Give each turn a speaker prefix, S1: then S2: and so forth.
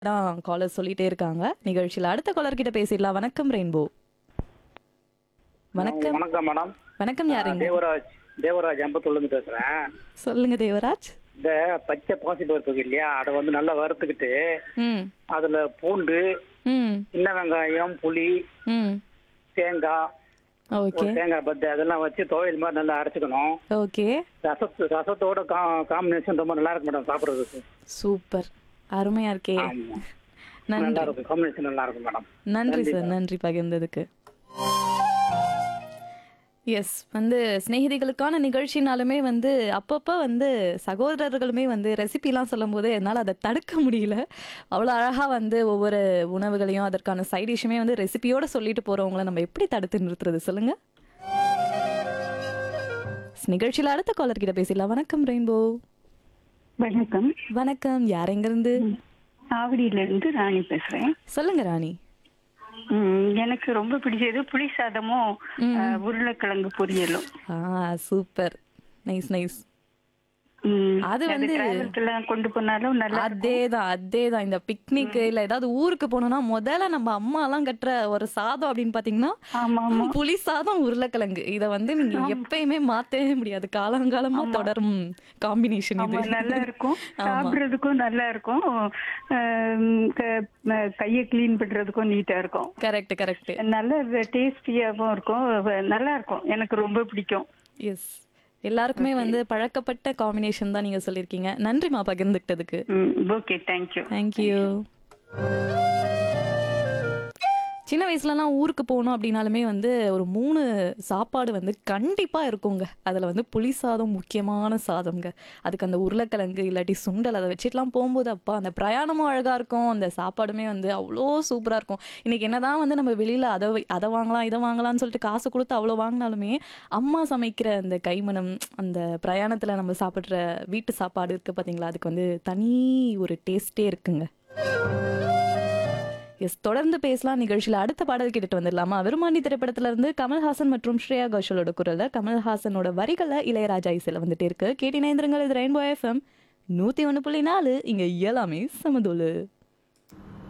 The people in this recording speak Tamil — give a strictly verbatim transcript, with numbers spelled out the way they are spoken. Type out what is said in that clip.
S1: தான் காலர் சொல்லிட்டே இருக்காங்க நிகழ்ச்சியில. அடுத்த காலர் கிட்ட பேசிடலாம். வணக்கம் ரெயின்போ. வணக்கம்.
S2: வணக்கம் மேடம்.
S1: வணக்கம், யாருங்க?
S2: தேவராஜ் தேவராஜ் அம்பத்தூர்லேருந்து பேசுறேன்.
S1: சொல்லுங்க தேவராஜ்.
S2: இந்த பச்சை பாசி பருப்பு இருக்கு இல்லையா, அதை வந்து நல்லா வறுத்துக்கிட்டு
S1: ம்
S2: அதுல பூண்டு,
S1: ம்
S2: சின்ன வெங்காயம், புளி,
S1: ம்
S2: தேங்காய்,
S1: ஓகே
S2: ஒரு தேங்காய் பத்து அதெல்லாம் வச்சு துவையல் மாதிரி நல்லா அரைச்சிக்கணும்.
S1: ஓகே
S2: ரசத்து ரசத்தோட கா காம்பினேஷன் ரொம்ப நல்லா இருக்கும் மேடம் சாப்பிட்றதுக்கு.
S1: சூப்பர், அருமையா இருக்கே.
S2: ஆமா, நல்லா
S1: நன்றி
S2: இருக்கும், காம்பினேஷன் நல்லா இருக்கும் மேடம்.
S1: நன்றி சார், நன்றி பகிர்ந்ததுக்கு. எஸ், வந்து சிநேகிதிகளுக்கான நிகழ்ச்சினாலுமே வந்து அப்பப்போ வந்து சகோதரர்களுமே வந்து ரெசிபிலாம் சொல்லும் போது என்னால் அதை தடுக்க முடியல. அவ்வளோ அழகாக வந்து ஒவ்வொரு உணவுகளையும் அதற்கான சைட் டிஷ்ஷுமே வந்து ரெசிபியோட சொல்லிட்டு போகிறவங்கள நம்ம எப்படி தடுத்து நிறுத்துறது சொல்லுங்க. நிகழ்ச்சியில் அடுத்த காலர் கிட்ட பேசிடலாம். வணக்கம் ரெயின்போ.
S3: வணக்கம்.
S1: வணக்கம், யார் எங்கிருந்து?
S3: ஆவடியில இருந்து ராணி பேசுறேன்.
S1: சொல்லுங்க ராணி.
S3: ம், எனக்கு ரொம்ப பிடிச்சது புளி சாதமும் அஹ், உருளைக்கிழங்கு பொரியலும்.
S1: ஆ சூப்பர், நைஸ் நைஸ்.
S3: ம்,
S1: அது
S3: அது
S1: வந்து
S3: டிராவல்க்கெல்லாம் கொண்டு போனாலும் நல்லா இருக்கும்.
S1: அதேதான் அதேதான் இந்த பிக்னிக் இல்ல ஏதாவது ஊருக்கு போனோம்னா முதல்ல நம்ம அம்மா எல்லாம் கட்டுற ஒரு சாதம் அப்படின்னு பாத்தீங்கன்னா
S3: ஆமா ஆமா
S1: புளி சாதம் உருளைக்கிழங்கு. இத வந்து நீங்க எப்பயுமே மாத்தவே முடியாது, காலங்காலமா தொடரும் காம்பினேஷன்
S3: ஆமா,
S1: இது.
S3: நல்லா இருக்கும்.
S1: ஆமா.
S3: சாப்பிடுறதுக்கும் நல்லா இருக்கும். அஹ், க- ம- கையை கிளீன் பண்றதுக்கும் நீட்டா இருக்கும்.
S1: Correct correct.
S3: நல்ல டேஸ்டியாவும் இருக்கும். வ- நல்லா இருக்கும், எனக்கு ரொம்ப பிடிக்கும்.
S1: எஸ், எல்லாருக்குமே வந்து பழக்கப்பட்ட காம்பினேஷன் தான் நீங்க சொல்லியிருக்கீங்க. நன்றிமா பகிர்ந்துக்கிட்டதுக்கு.
S3: Okay, thank you.
S1: தேங்க்யூ. சின்ன வயசுலலாம் ஊருக்கு போகணும் அப்படின்னாலுமே வந்து ஒரு மூணு சாப்பாடு வந்து கண்டிப்பாக இருக்குங்க. அதில் வந்து புளி சாதம் முக்கியமான சாதம்ங்க. அதுக்கு அந்த உருளைக்கிழங்கு இல்லாட்டி சுண்டல் அதை வச்சுட்டுலாம் போகும்போது அப்பா அந்த பிரயாணமும் அழகாக இருக்கும், அந்த சாப்பாடுமே வந்து அவ்வளோ சூப்பராக இருக்கும். இன்றைக்கி என்ன தான் வந்து நம்ம வெளியில் அதை வை- அதை வாங்கலாம் இதை வாங்கலாம்னு சொல்லிட்டு காசு கொடுத்து அவ்வளோ வாங்கினாலுமே அம்மா சமைக்கிற அந்த கைமணம், அந்த பிரயாணத்தில் நம்ம சாப்பிட்ற வீட்டு சாப்பாடு இருக்குது பார்த்தீங்களா, அதுக்கு வந்து தனி ஒரு டேஸ்ட்டே இருக்குங்க. எஸ், தொடர்ந்து பேசலாம். நிகழ்ச்சியில் அடுத்த பாடல் கேட்டுட்டு வந்துடலாமா? விருமாண்டி திரைப்படத்துல இருந்து கமல்ஹாசன் மற்றும் ஸ்ரேயா கோஷலோட குரல்ல கமல்ஹாசனோட வரிகளை இளையராஜா இசையில வந்துட்டே இருக்கு. கேட்டினேந்திரங்கள், இது ரெயின்போ எஃப்எம் நூத்தி ஒன்று புள்ளி நாலு. இங்க எல்லாமே சமதோலு.